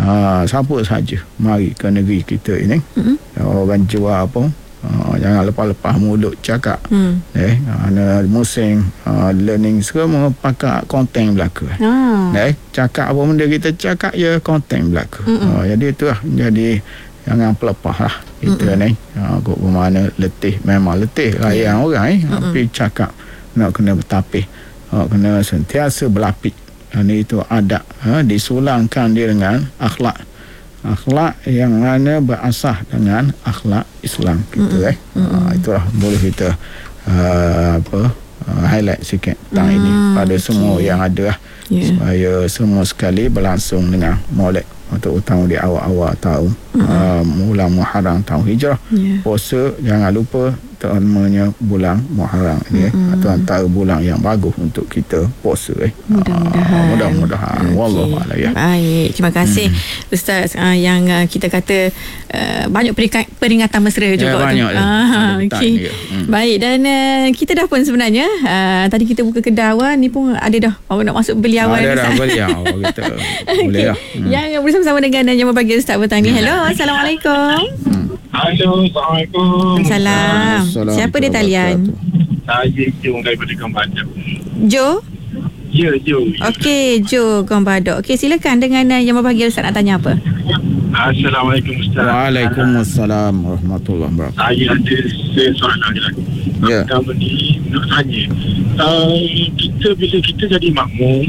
siapa saja mari ke negeri kita ini. Orang jual apa, jangan lepas-lepas mulut cakap. Musim learning semua pakai konten belaka. Cakap apa benda kita cakap ya konten belaka. Jadi itulah, jadi jangan pelepah lah kita ni. Kok bermakna letih, memang letih layan orang tapi cakap nak kena bertapih, kena sentiasa berlapik. Dan itu adab, disulangkan dia dengan akhlak yang mana berasas dengan akhlak Islam kita. Itulah boleh kita highlight sikit tentang ini pada semua yang ada, supaya semua sekali berlangsung dengan molek, terutama di awal-awal tahun bulan Muharram tahun Hijrah. Puasa jangan lupa namanya bulan Muharram ni, atau antara bulan yang bagus untuk kita puasa. Mudah-mudahan. Wallahu a'lam ya. Baik, terima kasih Ustaz. Yang kita kata banyak peringatan mesra juga banyak tu. Okay. Baik, dan kita dah pun sebenarnya tadi kita buka kedai awal ni pun ada dah orang nak masuk beli awal. Ada dah beli awal kita. Boleh lah. Yang bersama-sama dengan yang berbagi Ustaz petang ni. Hello, Assalamualaikum. Halo, Assalamualaikum. Salam. Siapa di talian? Saya Jo daripada Gambadok. Jo? Ya, Jo. Okey, Jo Gambadok. Okey, silakan dengan yang berbagi Ustaz nak tanya apa? Assalamualaikum Ustaz. Waalaikumsalam warahmatullahi wabarakatuh. Saya ada soalan lagi. Pertama ni nak tanya. Bila kita jadi makmum,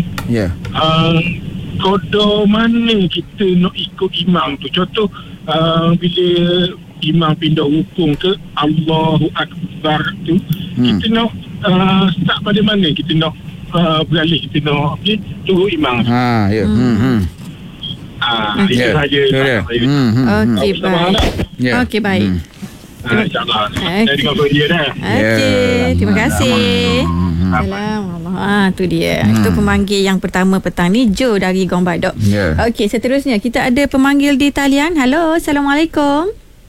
kodok mana kita nak ikut imam tu? Contoh, bila imam pindah rukun ke Allahu Akbar tu, kita nak start pada mana? Kita nak beralih, kita nak turut imam. Itu saja. Okey, baik. Okey, baik. InsyaAllah. Saya dengar dia dah. Okey, terima kasih. Salam. Tu dia. Itu pemanggil yang pertama petang ni, Jo dari Gambadok. Okey, seterusnya kita ada pemanggil di talian. Halo, Assalamualaikum.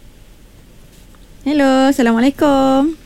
Hello, Assalamualaikum.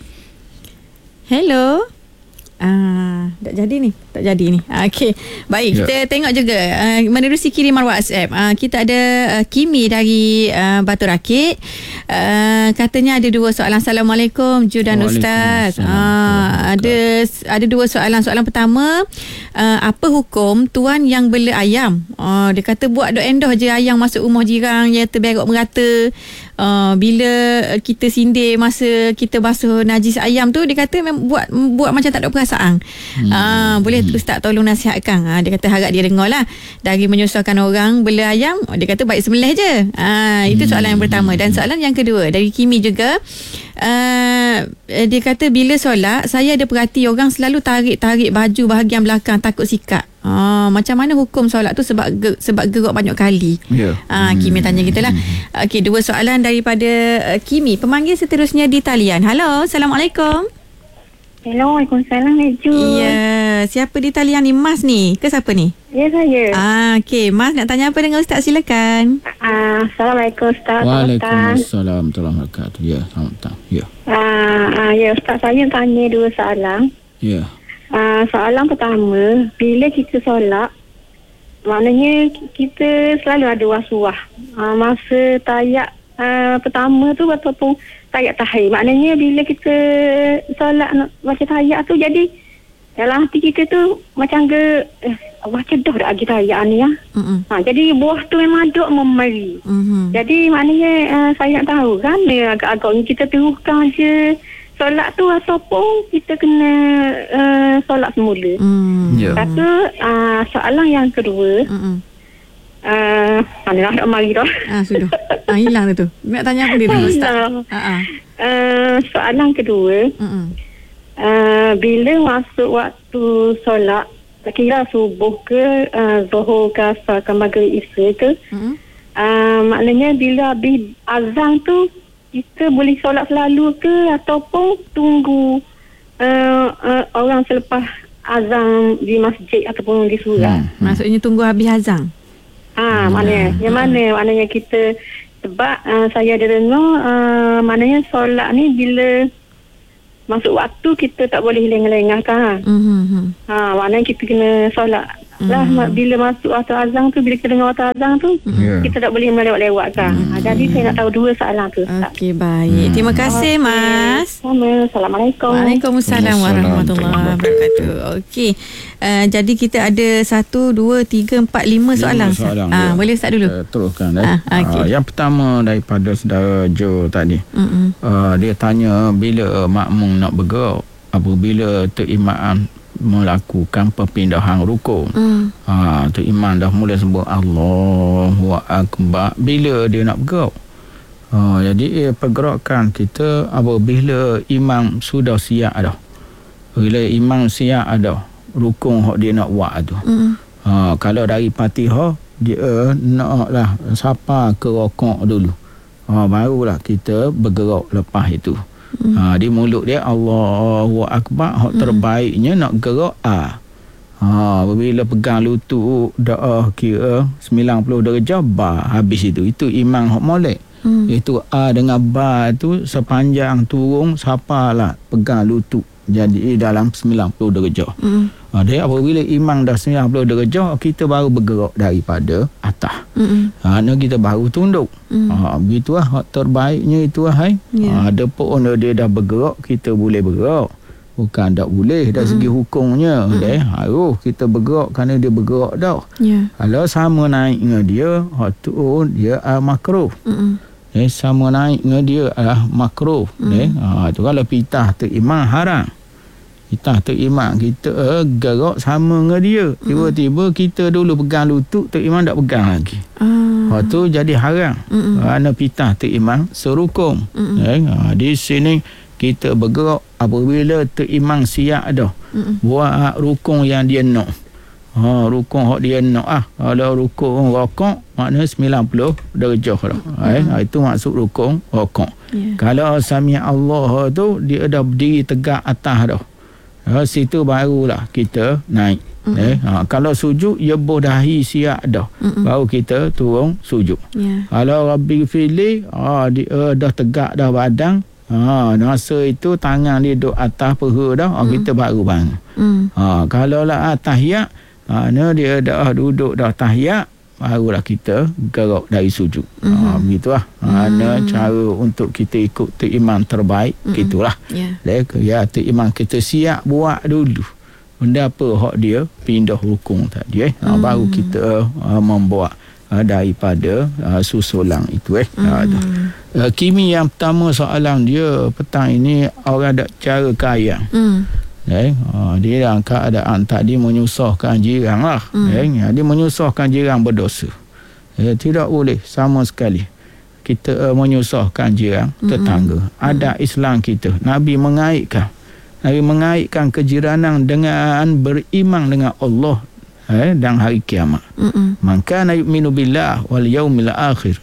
Hello. Tak jadi ni. Okey. Baik, kita tengok juga menerusi kiriman WhatsApp. Kita ada Kimi dari Batu Rakit. Katanya ada dua soalan. Assalamualaikum Ju dan Ustaz. Ada dua soalan. Soalan pertama, apa hukum tuan yang bela ayam? Dia kata buat dok endoh je ayam masuk rumah jiran, dia terberok merata. Bila kita sindir masa kita basuh najis ayam tu, dia kata buat macam tak ada perasaan. Boleh Ustaz tolong nasihatkan. Dia kata harap dia dengar lah. Dari menyusahkan orang bela ayam, dia kata baik sembelih je. Itu soalan yang pertama. Dan soalan yang kedua dari Kimi juga, dia kata bila solat saya ada perhati orang selalu tarik baju bahagian belakang, takut sikat. Macam mana hukum solat tu sebab gerak banyak kali? Kimi tanya kita lah. Okey, dua soalan daripada Kimi. Pemanggil seterusnya di talian. Halo, Assalamualaikum. Hello, Waalaikumsalam, Ju. Ya, siapa di talian ni? Mas ni ke siapa ni? Ya, saya. Okey, Mas nak tanya apa dengan Ustaz, silakan. Assalamualaikum Ustaz. Waalaikumsalam warahmatullahi wabarakatuh. Ya, selamat. Ya. Ya, Ustaz, saya tanya dua soalan. Ya. Soalan pertama, bila kita solat, maknanya kita selalu ada was-was. Masa tayak pertama tu ataupun tayak tahiyat. Maknanya bila kita solat nak baca tayak tu, jadi dalam hati kita tu macam baca dah lagi tayak ni ya. Jadi buah tu memang duk memari. Jadi maknanya saya nak tahu kan, agak-agaknya kita teruskan je solat tu ataupun kita kena solat semula. Satu, soalan yang kedua, mana nak mari dah. Sudah. Hilang tu. Nak tanya apa dia dulu Ustaz? Soalan kedua, bila masuk waktu solat, kira subuh ke zuhur ke asar ke maghrib isya ke, maknanya bila habis azan tu kita boleh solat selalu ke ataupun tunggu orang selepas azan di masjid ataupun di surau? Maksudnya tunggu habis azan. Maknanya kita, sebab saya ada dengar maknanya solat ni bila masuk waktu kita tak boleh lengah-lengah kan. Maknanya kita kena solat lah bila masuk waktu azan tu, bila kita dengar waktu azan tu, kita tak boleh melewat-lewatkan. Jadi saya nak tahu dua soalan tu. Okey, baik. Terima kasih, Mas. Assalamualaikum. Waalaikumsalam warahmatullahi wabarakatuh. Okey. Jadi kita ada 1, 2, 3, 4, 5 soalan. Boleh Ustaz dulu? Teruskan. Okay. Yang pertama daripada saudara Jo tadi. Dia tanya bila makmum nak bergerak apabila terimam melakukan perpindahan rukuk. Terimam dah mula sebut Allahu Akbar bila dia nak bergerak. Jadi pergerakan kita apabila imam sudah siap dah. Bila imam siap dah, rukun hak dia nak buat tu. Kalau dari Fatihah dia naklah sapa ke rukuk dulu. Barulah kita bergerak lepas itu. Di mulut dia Allahu Akbar, hak terbaiknya nak gerak bila pegang lutut dah kira 90 darjah habis itu imam hak molek. Itu dengan ba tu sepanjang turun sapalah pegang lutut jadi dalam 90 darjah. Dia apabila imam dah 90 darjah kita baru bergerak daripada atas. Kita baru tunduk. Begitulah hak terbaiknya itu ada pun dia dah bergerak kita boleh bergerak. Bukan tak boleh dari segi hukumnya. Harus kita bergerak kerana dia bergerak dah. Kalau sama naik dengan dia hak tu dia makruh. Sama naik dengan dia adalah makruh. Tu kalau pitah tu imam haram. Pitah tu imam kita gerak sama dengan dia. Tiba-tiba kita dulu pegang lutut tu imam tak pegang lagi. Tu jadi haram. Kerana pitah tu imam serukum. Di sini kita bergerak apabila tu imam siap dah. Buat rukun yang dia nak. Rukun hak dia nak kalau rukun rokok maknanya 90 darjah dah. Itu maksud rukun rokok. Kalau sami Allah tu dia dah berdiri tegak atas dah. Situ barulah kita naik. Kalau sujud ya bodahi siap dah. Baru kita turun sujud. Kalau Rabbi fili dia dah tegak dah badan. Masa itu tangan dia duduk atas paha dah. Kita baru bangun. Kalau lah tahiyat dia dah duduk dah tahiyat barulah kita gerak dari sujud. Begitulah cara untuk kita ikut tu imam terbaik. Gitulah. Tu imam kita siap buat dulu benda apa hak dia pindah rukun tadi baru kita membuat daripada susulan itu Kimi yang pertama soalan dia petang ini orang ada cara kaya. Dia dalam keadaan tadi menyusahkan jiran lah. Dia menyusahkan jiran berdosa. Tidak boleh sama sekali kita menyusahkan jiran tetangga. Ada Islam kita Nabi mengaitkan kejiranan dengan beriman dengan Allah dan hari kiamat. Man kana yu'minu billah wal yaumil akhir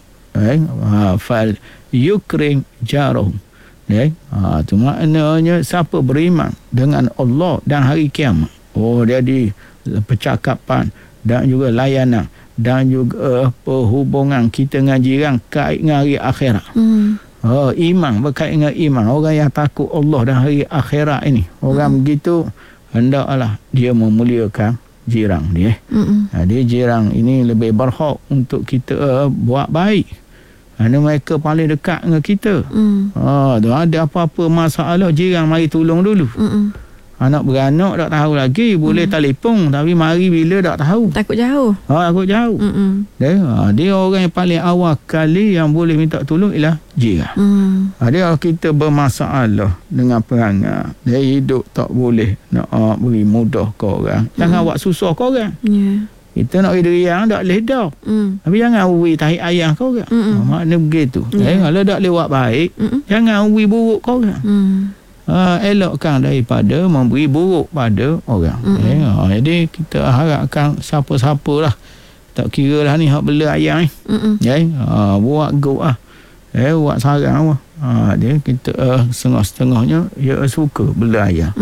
fal yukrim jarahum. Itu maknanya siapa beriman dengan Allah dan hari kiamat. Jadi percakapan dan juga layanan dan juga perhubungan kita dengan jiran kait dengan hari akhirat. Iman berkait dengan iman. Orang yang takut Allah dan hari akhirat ini, orang begitu hendaklah dia memuliakan jiran dia. Jadi jiran ini lebih berhak untuk kita buat baik. Kerana mereka paling dekat dengan kita. Ada apa-apa masalah jiran mari tolong dulu. Anak beranak tak tahu lagi boleh telefon tapi mari bila tak tahu. Takut jauh. Takut jauh. Dia orang yang paling awal kali yang boleh minta tolong ialah jiran. Dia kita bermasalah dengan perangai. Dia hidup tak boleh nak beri mudah ke orang. Jangan buat susah ke orang. Kita nak beri yang tak boleh dah. Tapi jangan beri tahi ayah kau orang. Maknanya begitu. Kalau tak lewat baik, jangan beri buruk kau orang. Elokkan daripada memberi buruk pada orang. Jadi kita harapkan siapa-siapa lah, tak kira lah ni hak bela ayam ni. Buat go lah. Buat sarang lah. Dia kita setengah-setengahnya dia suka bela ayam.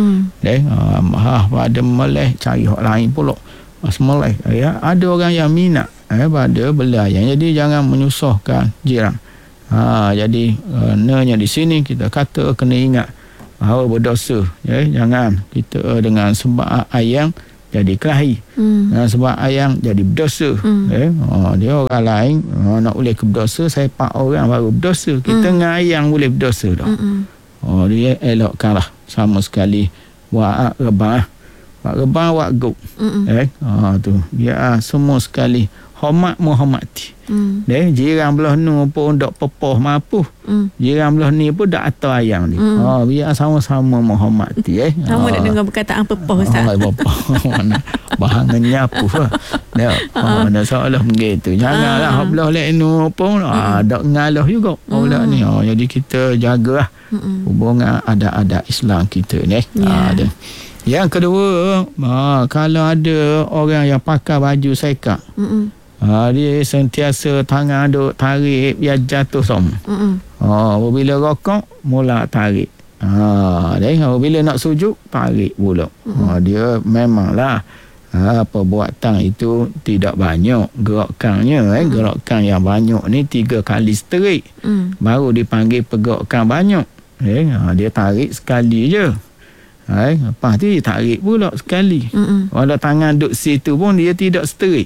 Pada meleh cari hak lain pula. Semelih ada orang yang minat pada bela ayam. Jadi jangan menyusahkan jiran. Jadi nanya di sini kita kata kena ingat bahawa berdosa. Jangan kita dengan sebab ayam jadi kelahi. Sebab ayang jadi berdosa. Dia orang lain nak boleh ke berdosa, saya pak orang baru berdosa. Kita dengan ayang boleh berdosa dah. Dia elokkanlah sama sekali buat rebang. Buat rebang, buat guk. Tu dia semua sekali hormat menghormati. Jiran belah nu pun dak pepoh mampu. Jiran belah ni pun dak atau ayang ni. Biar sama-sama menghormati. Kamu nak dengar perkataan pepoh, Ustaz? Bahan nyapu lah. Dah seolah begitu. Janganlah hak belah lain nu pun dak ngalah juga. Ni. Jadi kita jagalah hubungan adat-adat Islam kita ni. Yang kedua, kalau ada orang yang pakai baju sekak, dia sentiasa tangan duk tarik biar jatuh sama. Bila rokok mula tarik. Bila nak sujud tarik pula. Dia memanglah perbuatan itu tidak banyak gerakannya. Gerakan yang banyak ni 3 kali seterik. Baru dipanggil pergerakan banyak. Dia tarik sekali je. Lepas tu dia tarik pula sekali. Walau tangan duduk situ pun dia tidak seterik.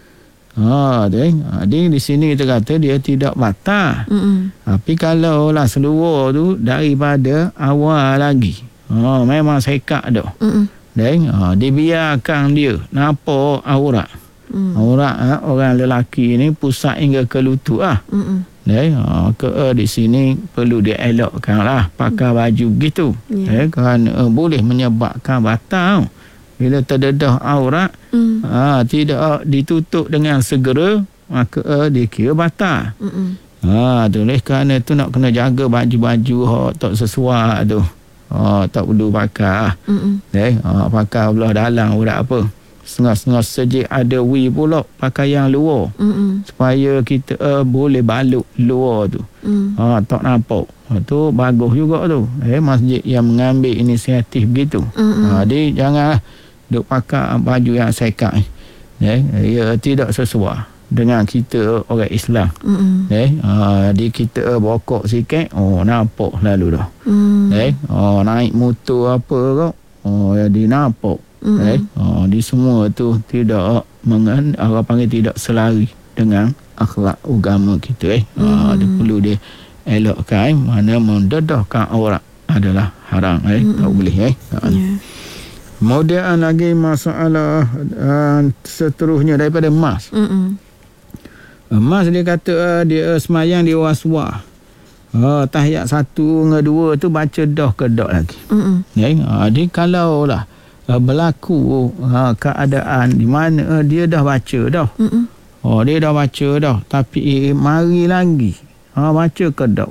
Dia di sini kita kata dia tidak batal. Tapi kalau lah seluruh tu daripada awal lagi, memang sekak dah. Dibiarkan dia nampak aurat. Aurat orang lelaki ni pusat hingga ke lutut lah. Di sini perlu dia elokkan lah pakai baju gitu. Kerana boleh menyebabkan batal. Bila terdedah aurat, tidak ditutup dengan segera, maka dikira batal. Oleh kerana tu nak kena jaga baju-baju tak sesuai tu. Tak perlu pakai. Pakai belah dalam pun tak apa. Setengah-setengah sejik ada pula pakaian luar. Supaya kita boleh balut luar tu. Tak nampak. Tu bagus juga tu. Masjid yang mengambil inisiatif begitu. Dia jangan duk pakai baju yang sekak. Ia tidak sesuai dengan kita orang Islam. Jadi kita bokok sikit, nampak lalu dah. Naik motor apa kau, jadi nampak. Di semua tu tidak orang panggil tidak selari dengan akhlak agama kita. Dia perlu dia elokkan. Mana mendedahkan aurat adalah haram. Tak boleh. Kemudian lagi masalah seterusnya daripada emas. Emas dia kata dia semayang di was-was. Tahiyat 1 dengan 2 tu baca dah ke dak lagi. Jadi kalau lah berlaku keadaan di mana dia dah baca dah. Dia dah baca dah, tapi mari lagi baca ke dak.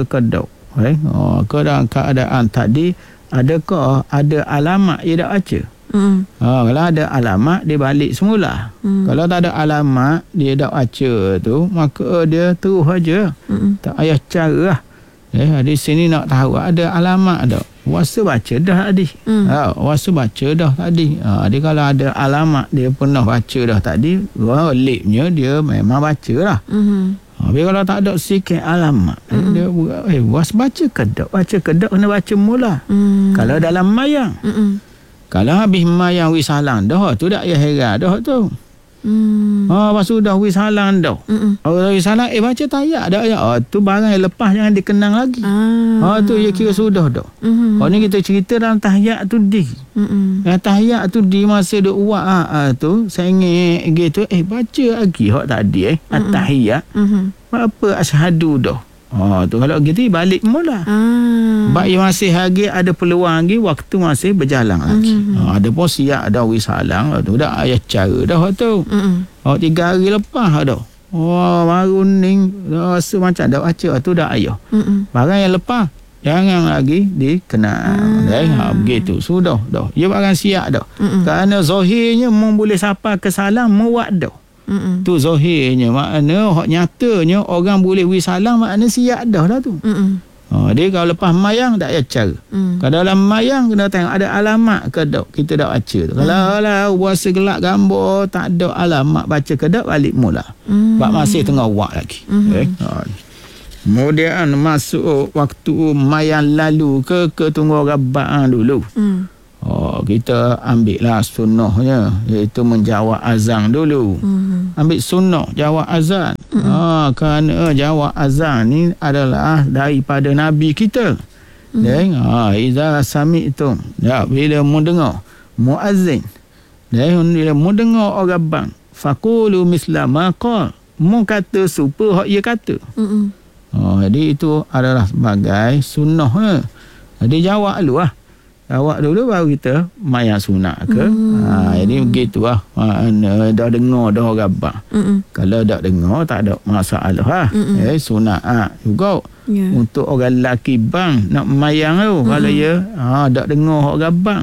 Keadaan tadi adakah ada alamat dia dah baca? Kalau ada alamat dia balik semula. Kalau tak ada alamat dia dah baca tu, maka dia terus aja. Tak payah cara lah. Di sini nak tahu ada alamat tak? Wasa baca dah tadi. Wasa baca dah tadi. Dia kalau ada alamat dia pernah baca dah tadi, lipnya dia memang baca lah. Tapi kalau tak ada sikit alamat, dia was baca kedak kena baca mula. Kalau dalam mayang. Kalau habis mayang wisalan dah tu dak payah heran dah tu. Lepas tu dah wisalan dah. Wisalan baca tayak dah ya. Tu barang yang lepas jangan dikenang lagi. Tu dia kira sudah dah. Ni kita cerita dalam tahiyat tu di. Tahiyat tu di masa duk buat tu sengit gitu baca lagi hak tadi tahiyat. Apa asyhadu dah. Tu kalau gitu balik mula. Bak masih lagi ada peluang lagi, waktu masih berjalan lagi. Ada pun siap dah wisalang tu dah ayat cara dah tu. 3 hari lepas dah. Baru ni rasa macam dah baca tu dah ayah. Barang yang lepas jangan lagi dikenal. Begitu sudah dah. Dia barang siap dah. Kerana zahirnya boleh sapa ke salam muat dah. Tu zahirnya, makna hak nyatanya orang boleh wisalang, makna siap dah tu. Dia kalau lepas mayang tak payah cara. Kalau dalam mayang kena tengok ada alamat ke tak, kita dah baca tu. Kalau lah puasa gelap gambar tak ada alamat baca ke tak, balik mula. Sebab masih tengah buat lagi. Kemudian masuk waktu mayang lalu ke tunggu rabaan dulu. Kita ambil lah sunnahnya, iaitu menjawab azan dulu. Ambil sunnah jawab azan. Kerana jawab azan ni adalah daripada Nabi kita. Dan iza sami'tum, bila mu dengar muazzin, dan bila mu dengar orang bang, faqulu misla ma qala, mu kata serupa hak ia kata. Jadi itu adalah sebagai sunnah. Jadi jawab dulu lah. Jawab dulu baru kita mayang sunat ke. Jadi begitu lah. Dah dengar dah orang bang. Kalau tak dengar tak ada masalah lah. Sunat juga. Untuk orang lelaki bang nak mayang tu. Kalau ya tak dengar orang bang.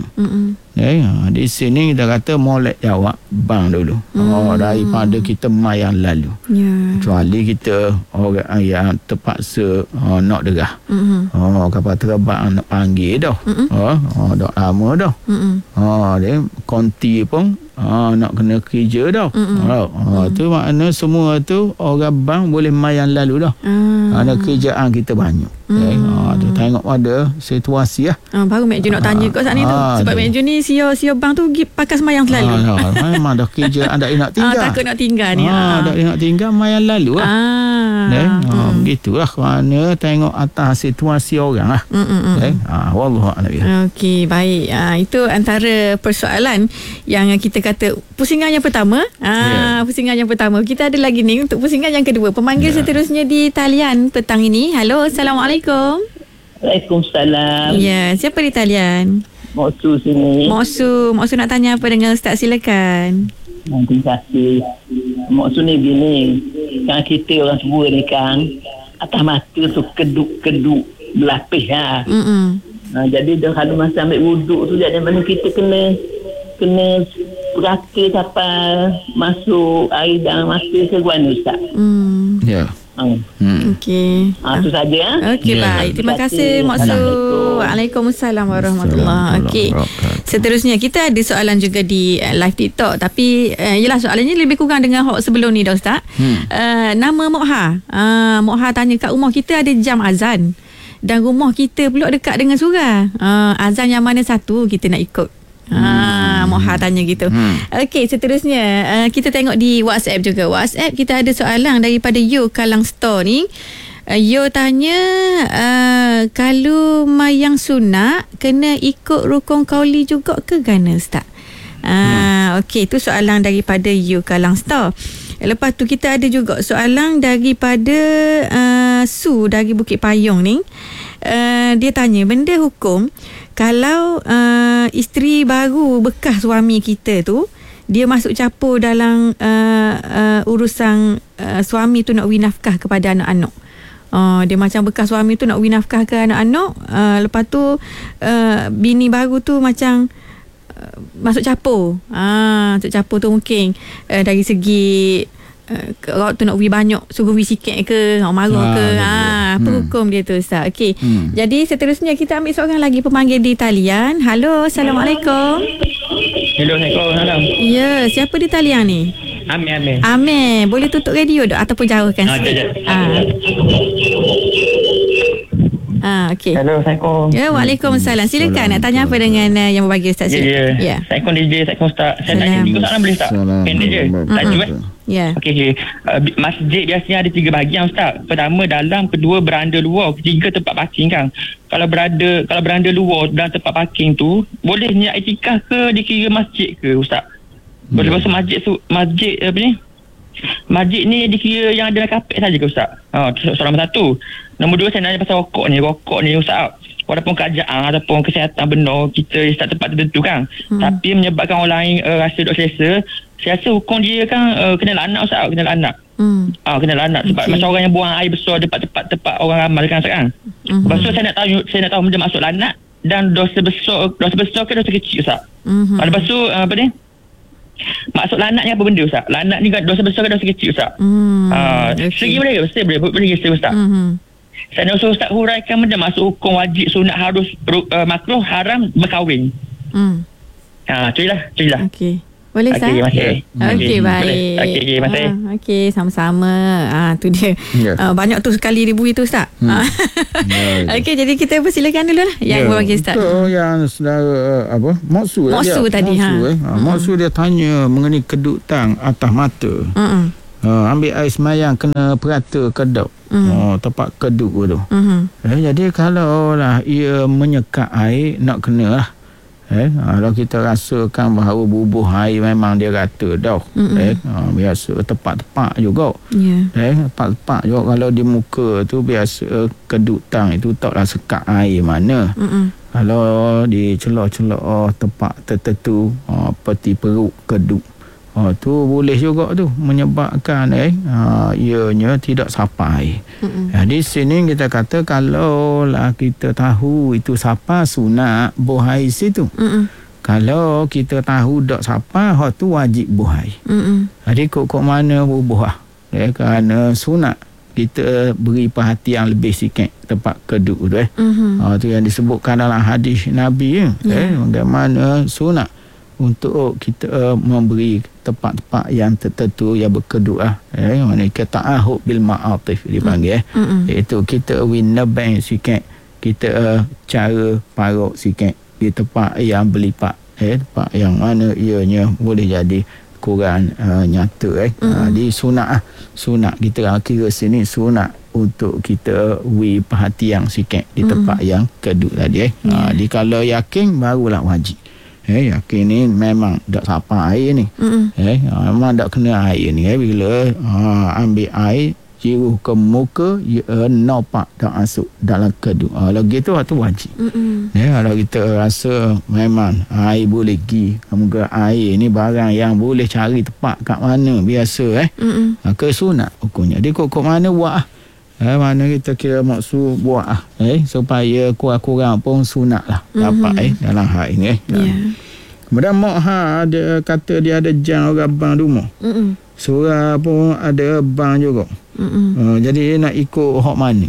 Di sini kita kata molek jawab bang dulu. Daripada kita mayang lalu. Kecuali kita orang yang terpaksa nak derah. Kapal terbang nak panggil dah. Dah lama dah. Dia konti pun nak kena kerja dah. Tu makna semua tu orang bang boleh mayang lalu dah. Ada kerjaan kita banyak. Tu tengok pada situasi lah. Baru Mek Jun nak tanya kat saat ni tu. Sebab Mek Jun ni sio bang tu pergi pakai semayang selalu. Memang dah kerjaan tak nak tinggal. Takut nak tinggal ni. Tak nak tinggal mayang lalu lah. Begitulah kerana tengok atas situasi orang lah. Wallahualam. Okey, baik. Itu antara persoalan yang kita kata pusingan yang pertama. Pusingan yang pertama. Kita ada lagi ni untuk pusingan yang kedua. Pemanggil seterusnya di talian petang ini. Halo, Assalamualaikum. Waalaikumsalam. Ya, siapa di talian? Moksu sini. Moksu nak tanya apa dengan Ustaz? Silakan. Terima kasih. Moksu ni gini. Kan kita orang tua ni kan, atas mata tu keduk-keduk berlapis lah. Jadi dah kalau masa ambil wuduk tu, jadi mana kita kena perhati sampai masuk air dalam mata ke guana Ustaz. Ya. Okey. Itu saja. Okey, baik. Terima kasih Moksu. Waalaikumsalam warahmatullahi. Okey. Seterusnya kita ada soalan juga di live TikTok, tapi yalah soalannya lebih kurang dengan hak sebelum ni dah Ustaz. Nama Mokha. Mokha tanya kat rumah kita ada jam azan dan rumah kita pula dekat dengan surau. Azan yang mana satu kita nak ikut? Moha tanya gitu. Okey, seterusnya kita tengok di WhatsApp juga. WhatsApp kita ada soalan daripada Yo Kalang Store ni. Yo tanya kalau mayang sunat kena ikut rukun qauli juga ke gana Ustaz? Okey, itu soalan daripada Yo Kalang Store. Lepas tu kita ada juga soalan daripada Su dari Bukit Payung ni. Dia tanya benda hukum kalau isteri baru bekas suami kita tu dia masuk campur dalam urusan suami tu nak beri nafkah kepada anak-anak. Dia macam bekas suami tu nak beri nafkah ke anak-anak, lepas tu bini baru tu macam masuk campur. Masuk campur tu mungkin dari segi waktu nak beri banyak, suruh beri sikit ke, marah ke, apa hukum dia tu Ustaz? Okey. Jadi seterusnya kita ambil seorang lagi pemanggil di talian. Halo, Assalamualaikum. Hello, Assalamualaikum. Ya, siapa di talian ni? Amin. Boleh tutup radio tak ataupun jauhkan sikit? Okey. Hello, Assalamualaikum. Ya, Waalaikumsalam. Silakan nak tanya apa dengan yang berbagi Ustaz? Ya. Assalamualaikum DJ, Assalamualaikum Ustaz. Saya nak tanya soalan boleh tak? Pendek je. Laju Ya. Okey. Masjid biasanya ada 3 bahagian Ustaz. Pertama dalam, kedua beranda luar, ketiga tempat parking kan. Kalau beranda luar dan tempat parking tu boleh niat iktikaf ke dikira masjid ke Ustaz? Boleh masuk masjid apa ni? Masjid ni dikira yang ada kapet saja ke Ustaz? Soalan nombor 1. Nombor 2 saya nanya pasal rokok ni Ustaz. Walaupun kerajaan ataupun kesihatan benar kita start tempat tertentu kan, tapi menyebabkan orang lain rasa duk selesa, saya rasa hukum dia kan kena laknat Ustaz, kena laknat. Kena laknat sebab macam orang yang buang air besar tempat orang ramai kan Ustaz kan. Lepas tu saya nak tahu benda masuk laknat dan dosa besar ke dosa kecil Ustaz. Lepas tu apa ni? Maksud laknat ni apa benda Ustaz? Laknat ni dosa besar ke dosa kecil Ustaz? Segi boleh ke? Boleh ke Ustaz? Saya nak Ustaz huraikan benda masuk hukum wajib, sunat, harus, makruh, haram, berkahwin. Cuilah. Okey. Boleh, Ustaz? Okey, baik. Okey, Mas. Okey, sama-sama. Tu dia. Banyak tu sekali ribu itu, Ustaz. Okey, jadi kita persilakan dulu lah yang bagi Ustaz. Yang saudara Moksu tadi. Moksu dia tanya mengenai kedut tang atas mata. Ambil air semayang kena perata kedut. Tempat kedut tu. Jadi kalau lah ia menyekat air, nak kena lah. Kalau kita rasakan bahawa bubuh air memang dia rata dah. Biasa tepat-tepat juga. Tepat-tepat juga. Kalau di muka tu biasa kedut tang itu taklah sekat air mana. Kalau di celah-celah tempat tertentu, peti perut kedut, tu boleh juga tu menyebabkan ianya tidak sampai. Di sini kita kata kalau lah kita tahu itu sapa sunat buh air situ. Kalau kita tahu tak sapa, tu wajib buh air. Jadi kok mana bubuh kerana sunat kita beri perhatian lebih sikit tempat kedut tu. Tu yang disebutkan dalam hadis Nabi bagaimana sunat untuk kita memberi tempat-tempat yang tertentu yang berkedut mana kita ta'ahud bil ma'atif dipanggil iaitu kita winabang sikit, kita cara parok sikit di tempat yang berlipat, tempat yang mana ianya boleh jadi kurang nyata. Di sunat kita kira sini sunat untuk kita beri perhatian sikit di tempat yang kedut tadi. Di kalau yakin barulah wajib. Yakin ni memang tak sapa air ni. Memang tak kena air ni. Bila ambil air, ciruh ke muka, nampak tak masuk dalam kedut. Kalau gitu, tu wajib. Kalau kita rasa memang air boleh pergi, muka air ni barang yang boleh cari tempat kat mana biasa. Ke sunat hukumnya. Dia kok mana buat mana kita kira maksud buat supaya kurang-kurang pun sunat lah dapat dalam hal ini. Kemudian mak dia kata dia ada jang orang bang rumah. Surah pun ada bang juga. Jadi nak ikut hak mana.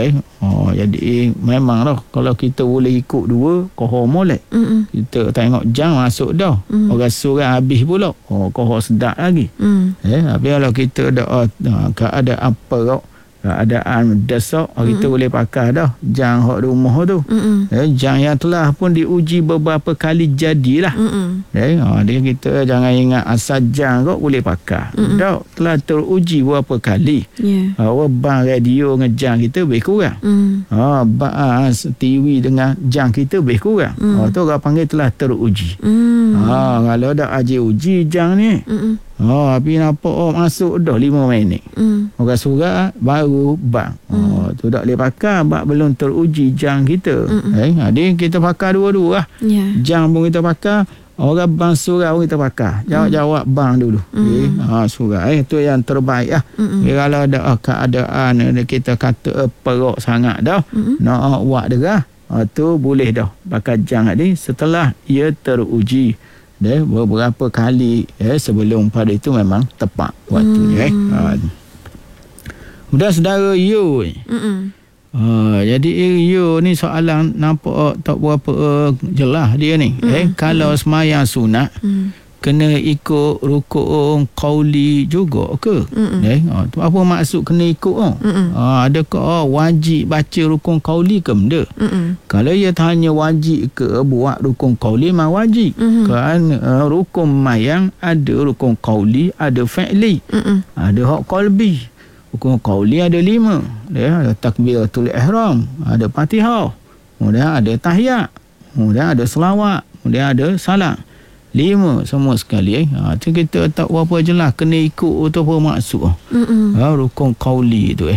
Jadi memang lah kalau kita boleh ikut dua, kohor molek. Kita tengok jang masuk dah. Orang surah habis pula. Kohor sedap lagi. Tapi kalau kita ada apa keadaan desak, kita boleh pakai dah jang hak rumah tu. Jang yang telah pun diuji beberapa kali jadilah. Dia kita jangan ingat asal jang kok boleh pakai. Dah telah teruji beberapa kali. Bang radio dengan jang kita lebih kurang. Bang TV dengan jang kita lebih kurang. Tu orang panggil telah teruji. Kalau dah aji uji jang ni, tapi nampak masuk dah 5 minit. Orang surat baru bang. Tu tak boleh pakai sebab belum teruji jang kita. Jadi kita pakai dua-dua lah. Jang pun kita pakai, orang bang surat pun kita pakai. Jawab bang dulu. Surat tu yang terbaik lah. Kalau ada keadaan kita kata perok sangat dah, nak buat derah, tu boleh dah pakai jang tadi setelah ia teruji beberapa kali sebelum pada itu memang tepat waktunya. Kemudian saudara Yo jadi Yo ni soalan nampak tak berapa jelas dia ni. Kalau semayang sunat kena ikut rukun qauli juga ke? Tu apa maksud kena ikut? Adakah wajib baca rukun qauli ke benda? Kalau ia tanya wajib ke buat rukun qauli, memang wajib. Kerana rukun mayang ada rukun qauli, ada fi'li, ada hak qalbi. Rukun qauli ada 5. Ada takbiratul ihram, ada Fatihah, kemudian ada tahiyat, kemudian ada selawat, kemudian ada salam. 5 semua sekali. Tu kita tak berapa jelas kena ikut tu apa maksud. Rukun qauli tu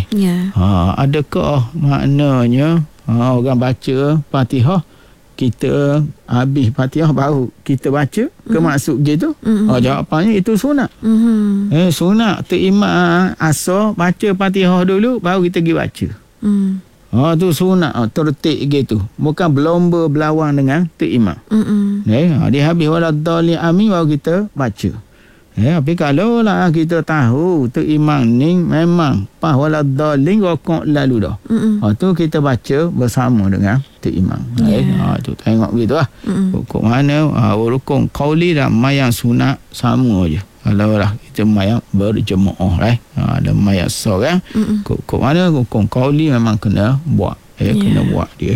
adakah maknanya orang baca Fatihah, kita habis Fatihah baru kita baca ke maksud gitu? Jawapannya itu sunat. Sunat tu imam asal baca Fatihah dulu baru kita pergi baca. Tu sunat tertib gitu. Bukan berlomba berlawan dengan tu imam. Dia habis wala dhalin amin baru kita baca. Tapi kalau lah kita tahu tu imam ni memang pahwala dalin rokok lalu dah. Tu kita baca bersama dengan tu imam. Tu tengok begitu lah. Rukuk mana rukun qauli dan mayang sunat sama je. Kalau lah kita mayang berjemaah ada mayang seorang. Rukuk mana rukun qauli memang kena buat. Kena buat dia.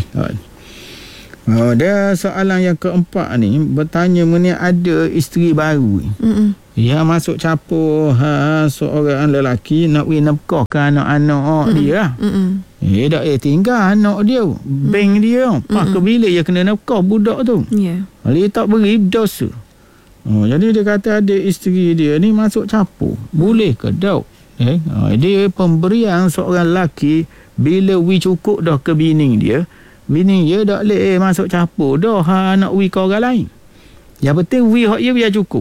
Dia soalan yang keempat ni bertanya mengenai ada isteri baru ni. Yang masuk capur seorang lelaki nak pergi nafkahkan anak-anak dia. Tak tinggal anak dia, bank dia. Pak ke bila dia kena nafkah budak tu. Kalau dia tak beri, dosa. Jadi dia kata ada isteri dia ni masuk capur. Boleh ke tak? Dia pemberian seorang lelaki bila cukup dah ke bini dia. Bini dia tak boleh masuk capur dah nak ke orang lain. Yang penting hak dia biar cukup.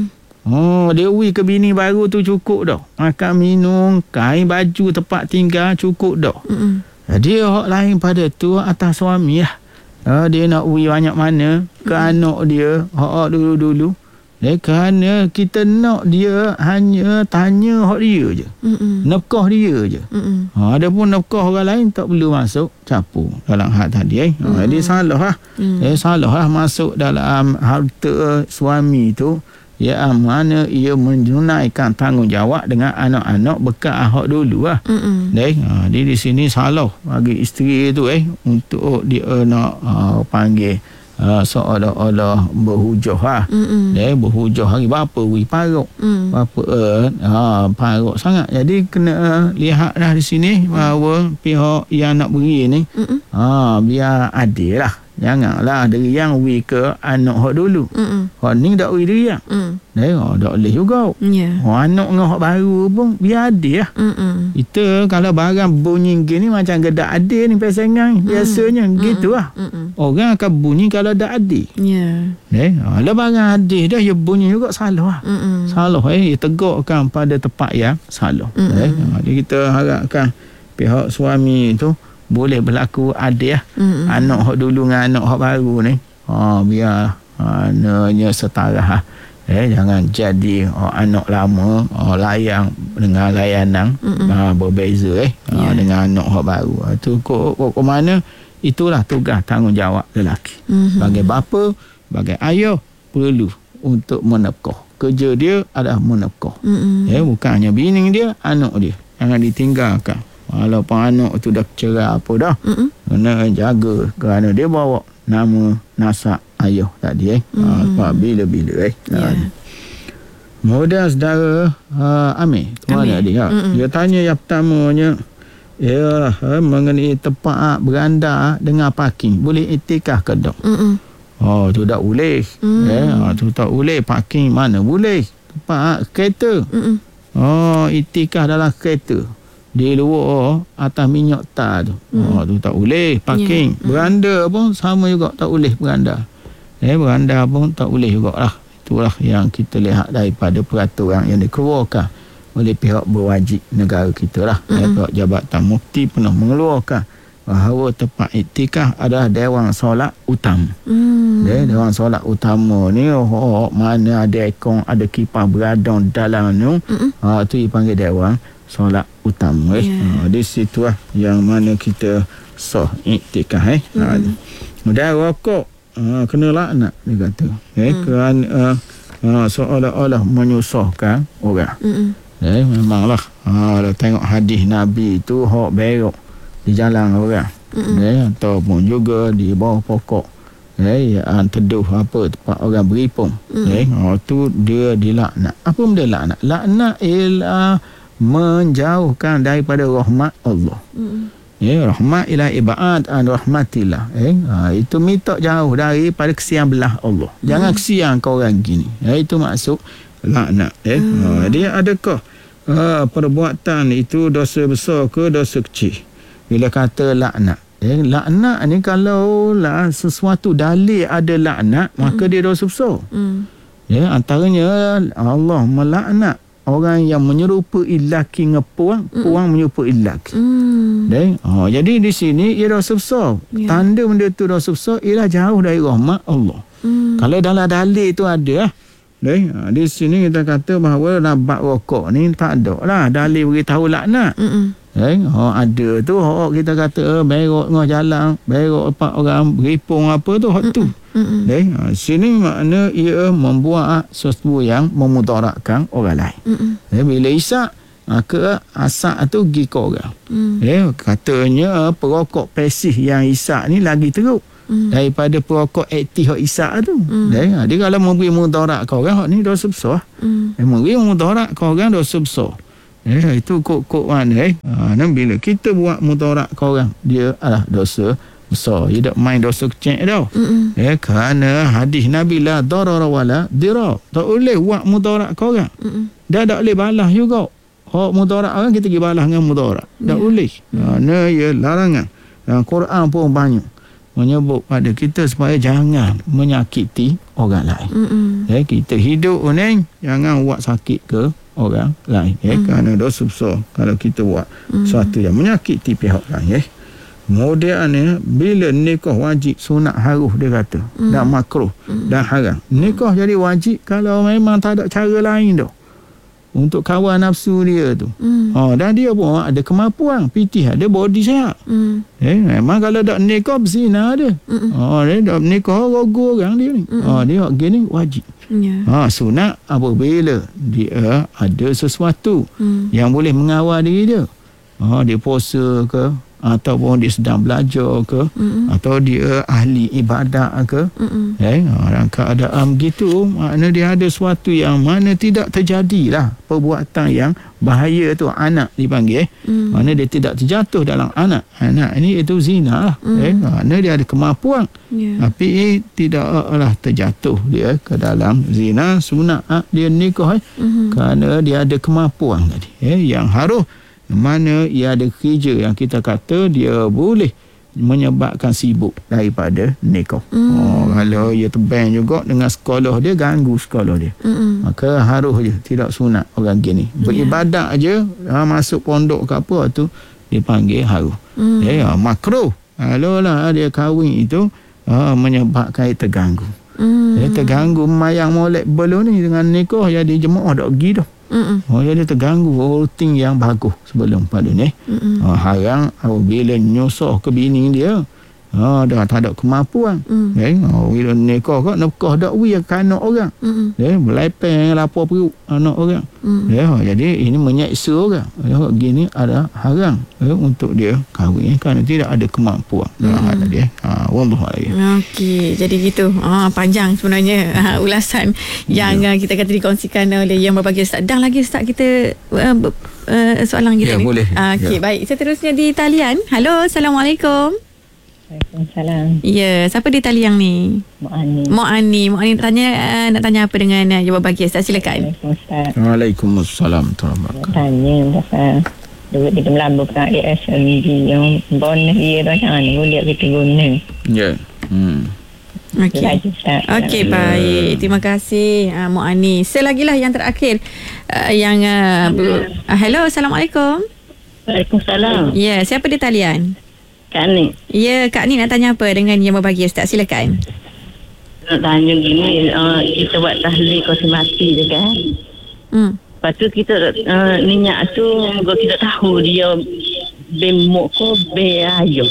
Dia ke bini baru tu cukup dah. Makan minum, kain baju, tempat tinggal cukup dah. Jadi hak lain pada tu atas suami lah. Dia nak banyak mana ke anak dia hak dulu-dulu. Kerana kita nak dia hanya tanya hak dia je. Nafkah dia je. Adapun nafkah orang lain tak perlu masuk capur dalam hal tadi. Jadi salah lah. Salah lah masuk dalam harta suami tu. Mana ia menunaikan tanggungjawab dengan anak-anak bekas hak dulu lah. Jadi di sini salah bagi isteri tu untuk dia nak panggil seolah-olah berhujah lah. Berhujah hari berapa parok. Berapa parok sangat. Jadi kena lihat lah di sini bahawa pihak yang nak beri ni biar adil lah. Janganlah dari yang ke anak hak dulu. Hak ni tak beri dia. Tak boleh juga. Anak dengan hak baru pun biar adil lah. Kita kalau barang bunyi gini macam gedak adil ni pasangan biasanya gitu lah. Orang akan bunyi kalau tak adil. Kalau barang adil dah dia bunyi juga salah lah. Salah tegakkan pada tempat yang salah. Jadi kita harapkan pihak suami tu boleh berlaku adil lah. Anak hak dulu dengan anak hak baru ni biar anaknya setara lah. Jangan jadi anak lama layang dengan layanan berbeza dengan anak hak baru. Itu kok mana itulah tugas tanggungjawab lelaki. Sebagai bapa, sebagai ayah perlu untuk menafkah. Kerja dia adalah menafkah. Bukan hanya bini dia, anak dia. Jangan ditinggalkan. Walaupun anak tu dah cerai apa dah, kena jaga kerana dia bawa nama nasab ayah tadi bila-bila Kemudian saudara Amir, mana dia? Dia tanya yang pertamanya ialah mengenai tempat beranda dengan parking. Boleh iktikaf ke tak? Tu tak boleh. Tu tak boleh. Parking mana boleh? Tempat kereta. Iktikaf dalam kereta. Di luar atas minyak tar tu. Tu tak boleh parking. Beranda pun sama juga tak boleh beranda. Beranda pun tak boleh jugalah. Itulah yang kita lihat daripada peraturan yang dikeluarkan oleh pihak berwajib negara kita lah. Pihak Jabatan Mufti pernah mengeluarkan bahawa tempat iktikaf adalah dewan solat utama. Dewan solat utama ni mana ada aircon, ada kipas beradang dalam tu dipanggil dewan solat utama. Di situ lah yang mana kita sah iktikaf. Dan rokok kena laknat dia kata. Kerana seolah-olah menyusahkan orang. Memanglah kalau tengok hadis Nabi tu hak berok di jalan orang. Ataupun juga di bawah pokok. Teduh apa tempat orang beripung. Tu dia dilaknat. Apa benda laknat? Laknat ialah menjauhkan daripada rahmat Allah. Rahmat ila ibad an rahmatillah. Itu minta jauh daripada kesian belah Allah. Jangan kesian ke orang gini. Itu maksud laknat. Dia adakah perbuatan itu dosa besar ke dosa kecil? Bila kata laknat, laknat ni kalau lah sesuatu dalil ada laknat, maka dia dosa besar. Antaranya Allah melaknat orang yang menyerupai lelaki dengan puang, puang menyerupai lelaki. Jadi di sini ia dosa besar. Tanda benda tu dosa besar ialah jauh dari rahmat Allah. Kalau dalam dalil tu ada Di sini kita kata bahawa nabat rokok ni tak ada lah dalil beritahu laknat. Ada tu kita kata berok tengah jalan, berok empat orang beripung apa tu tu. Sini makna ia membuat sesuatu yang memudaratkan orang lain. Bila isap maka asap tu pergi ke orang. Katanya perokok pasif yang isap ni lagi teruk daripada perokok aktif yang isap tu. Dia kalau memberi mudarat ke orang, ni dosa besar. Memberi mudarat ke orang dosa besar. Itu kok mana bila kita buat mudarat ke orang, dia adalah dosa besar. Dia tak main dosa kecil tau. Kerana hadis Nabi la darara wala dirar. Tak boleh buat mudarat ke orang. Dia tak boleh balas juga. Mudarat orang kita pergi balas dengan mudarat. Tak boleh. Kerana ia larangan. Quran pun banyak menyebut pada kita supaya jangan menyakiti orang lain. Kita hidup ni jangan buat sakit ke orang lain. Kerana dosa besar kalau kita buat sesuatu yang menyakiti pihak lain. Kemudian ni bila nikah wajib, sunat harus dia kata, dan makruh dan haram. Nikah jadi wajib kalau memang tak ada cara lain dah untuk kawal nafsu dia tu. Dan dia pun ada kemampuan pitih, ada body sihat. Memang kalau tak nikah berzina dia. Dia tak nikah rogo orang dia ni. Dia gini wajib. Sunat apabila dia ada sesuatu yang boleh mengawal diri dia. Dia puasa ke, ataupun dia sedang belajar ke, atau dia ahli ibadat ke. Dalam keadaan begitu, makna dia ada sesuatu yang mana tidak terjadilah perbuatan yang bahaya tu. Anak dipanggil, makna dia tidak terjatuh dalam anak ini itu zina lah. Makna dia ada kemampuan, tapi tidaklah terjatuh dia ke dalam zina. Sunat dia nikah kerana dia ada kemampuan tadi, yang harus mana ia ada kerja yang kita kata dia boleh menyebabkan sibuk daripada nikah. Kalau ia terbang juga dengan sekolah dia, ganggu sekolah dia, maka harus je tidak sunat orang gini. Beribadat aja, masuk pondok ke apa tu dipanggil harus. Makruh kalau lah dia kahwin itu menyebabkan dia terganggu. Dia terganggu mayang molek belum ni dengan nikah jadi jemaah tak pergi dah. Jadi terganggu rutin yang bagus sebelum pada ni. Haram apabila nyusuh ke bini dia, dah tak ada kemampuan. Bila nikah kat nekah dak wi kan anak orang. Belepeng lapor perut anak orang. Jadi ini menyeksa orang. Gini ada haram untuk dia kahwin kerana tidak ada kemampuan dalam hal dia. Wallahualam. Okey, jadi gitu. Panjang sebenarnya ulasan yang kita kata dikongsikan oleh Yang Berbahagia Ustaz. Dah lagi Ustaz kita soalan kita ni. Boleh. Okey, baik. Seterusnya di talian. Halo, Assalamualaikum. Waalaikumsalam. Ya, siapa di talian ni? Mak Ani. Mak Ani nak tanya apa dengan Yang Berbahagia Ustaz? Silakan. Waalaikumsalam. Tanya pasal duit kita melambur kat ASMG yang bonus dia tu macam mana boleh kita guna. Okey, baik. Terima kasih Mak Ani. Selagilah yang terakhir hello, Assalamualaikum. Waalaikumsalam. Ya, siapa di talian? Kak Ni. Ya, Kak Ni nak tanya apa dengan Yang Berbahagia Ustaz? Silakan. Nak tanya gini, kita buat tahlil kau mati je kan. Lepas tu kita niat tu kita tahu dia bemok ko beayo.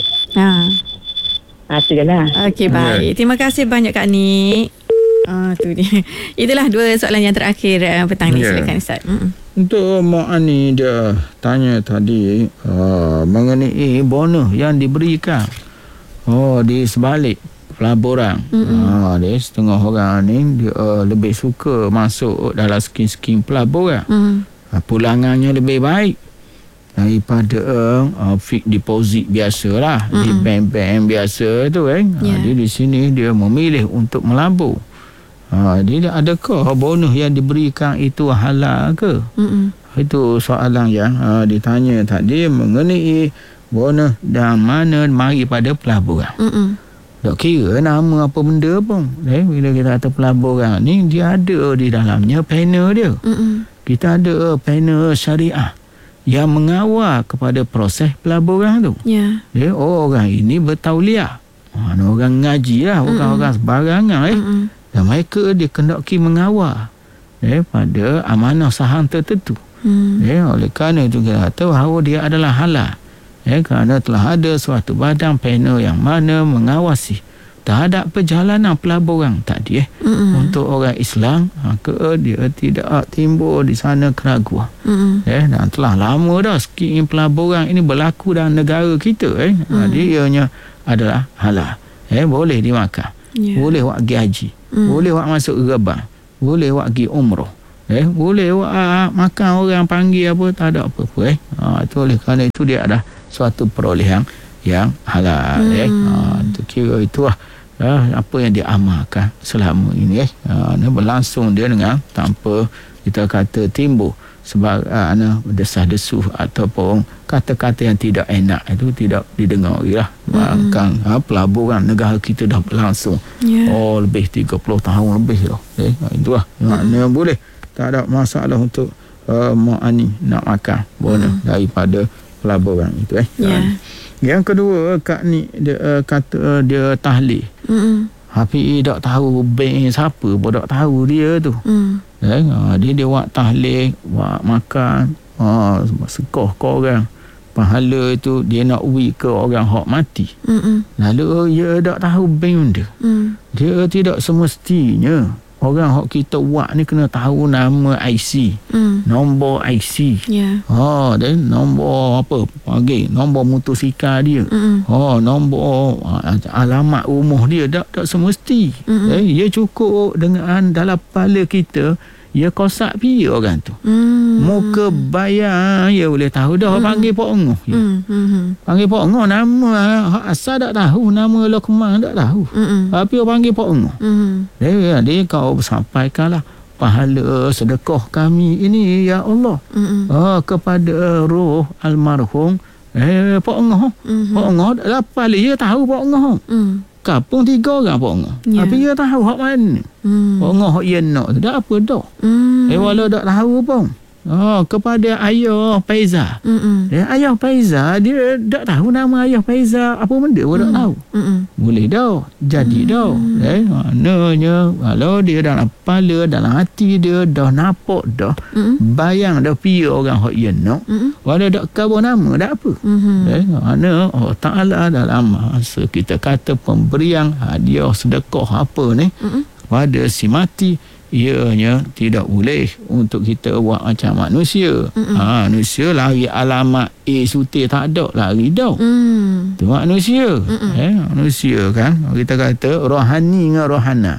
Tu je lah. Okey, baik. Terima kasih banyak Kak Ni. Tu dia. Itulah dua soalan yang terakhir petang ni. Silakan Ustaz. Untuk Mak Ani dia tanya tadi mengenai bonus yang diberikan di sebalik pelaburan. Dia setengah orang ni dia lebih suka masuk dalam skim pelaburan. Pulangannya lebih baik daripada fixed deposit biasalah di bank-bank biasa tu kan. Dia di sini dia memilih untuk melabur. Dia adakah bonus yang diberikan itu halal ke? Itu soalan yang ditanya tadi mengenai bonus dan mana mari pada pelaburan. Tak kira nama apa benda pun. Bila kita kata pelaburan ni, dia ada di dalamnya panel dia. Kita ada panel syariah yang mengawal kepada proses pelaburan tu. Orang ini bertauliah. Orang ngaji lah, bukan orang sebarangan. Dan mereka dia kendaki mengawal daripada amanah saham tertentu. Oleh kerana itu kita kata bahawa dia adalah halal. Kerana telah ada suatu badan panel yang mana mengawasi terhadap perjalanan pelaburan tadi untuk orang Islam, maka dia tidak timbul di sana keraguan. Dan telah lama dah skim pelaburan ini berlaku dalam negara kita. Dianya adalah halal. Boleh dimakan, boleh buat pergi haji, boleh buat masuk gerbang, boleh buat pergi umrah, boleh buat makan orang panggil apa, tak ada apa-apa. Itu oleh kerana itu dia ada suatu perolehan yang halal. Itu kira itulah apa yang diamalkan selama ini. Berlangsung dia dengan tanpa kita kata timbul sebab desah-desuh ataupun kata-kata yang tidak enak itu tidak didengar lah. Bahkan pelaburan negara kita dah berlangsung lebih 30 tahun lebih dah. Itulah maknanya boleh, tak ada masalah untuk nak makan boleh daripada pelaburan itu. Yang kedua, Kak ni dia kata dia tahlil. Tapi tak tahu bank siapa pun tak tahu dia tu. Dia buat tahlil, buat makan, sekoh ke orang. Pahala itu dia nak uwi ke orang hak mati. Lalu dia tak tahu bank dia. Dia tidak semestinya orang hak kita buat ni kena tahu nama IC, nombor IC. Dan nombor apa panggil, nombor motosikal dia. Nombor alamat rumah dia, tak semesti. Dia cukup dengan dalam kepala kita, ya kosak pi orang tu. Muka bayar ya boleh tahu dah. Panggil Pak Ongoh. Panggil Pak Ongoh, nama asal tak tahu, nama Lokman tak tahu. Tapi panggil Pak Ongoh. Dia kau sampaikanlah pahala sedekah kami ini ya Allah kepada roh almarhum Pak Ongoh. Pak Ongoh lepas dia tahu Pak Ongoh. Kapung 3 orang Pak Ongoh. Tapi dia tahu hak mana. Pak Ongoh hak dia nak tu dah apa dah. Walau tak tahu pun. Kepada ayah Faiza. Ayah Faiza dia tak tahu nama ayah Faiza apa benda pun tak tahu. Boleh dah jadi dah. Maknanya kalau dia dalam kepala, dalam hati dia dah nampak dah, bayang dah pi orang hak dia nak, walau tak kabur nama tak apa. Makna Allah Ta'ala dalam masa kita kata pemberian hadiah sedekah apa ni pada si mati, ianya tidak boleh untuk kita buat macam manusia. Manusia lari alamat sutir tak ada, lari dah. Tu manusia. Manusia kan kita kata rohani dengan rohana.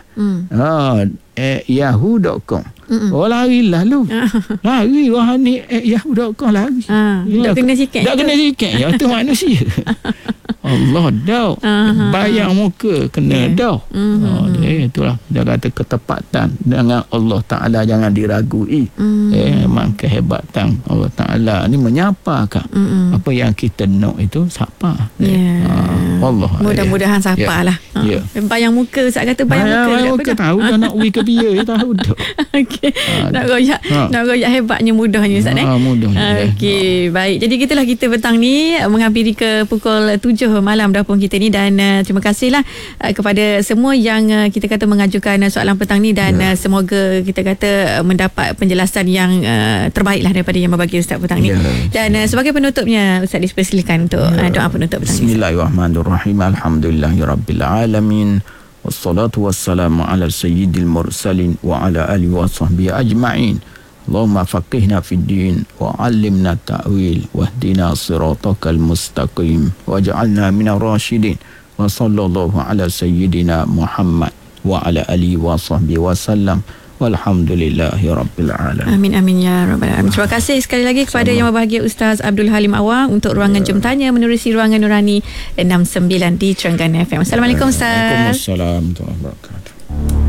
yahoo.com. Lari lalu. Lari rohani yahoo.com lari. Tak kena sikit. Tak kena sikit. Ya tu manusia. Allah dah. Bayang muka kena dah. Itulah dia kata ketepatan dengan Allah Ta'ala jangan diragui. Memang kehebatan Allah Ta'ala ni menyapa kan. Apa yang kita nak itu sapa. Allah. Mudah-mudahan sapa lah. Bayang muka, Ustaz kata bayang muka tahu dah nak pergi ke pia tahu dah. Okey. Nak royak hebatnya mudahnya Ustaz mudahnya. Okey, baik. Jadi gitulah kita petang ni menghampiri ke pukul 7 malam dapur kita ni, dan terima kasihlah kepada semua yang kita kata mengajukan soalan petang ni, dan semoga kita kata mendapat penjelasan yang terbaiklah daripada yang berbagi Ustaz petang ni. Dan sebagai penutupnya Ustaz dipersilakan untuk doa penutup petang ni. Bismillahirrahmanirrahim. Alhamdulillahirabbil alamin. Wassalatu wassalamu ala sayyidil mursalin wa ala alihi wa sahbihi ajma'in. Allahumma faqihna fid din wa 'allimna ta'wil wahdina siratal mustaqim waj'alna minar rasyidin. Wa sallallahu ala sayyidina Muhammad wa ala alihi wa sahbihi wasallam. Walhamdulillahi rabbil alamin. Amin amin ya rabbal alamin. Terima kasih sekali lagi kepada yang berbahagia Ustaz Abdul Halim Awang untuk ruangan Jom Tanya menerusi ruangan Nurani 69 di Terengganu FM. Assalamualaikum Ustaz. Waalaikumsalam warahmatullahi wabarakatuh.